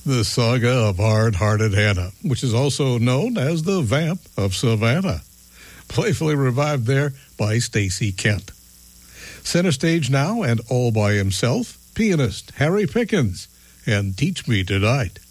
The Saga of Hard-Hearted Hannah, which is also known as the Vamp of Savannah. Playfully revived there by Stacey Kent. Center stage now and all by himself, pianist Harry Pickens and Teach Me Tonight.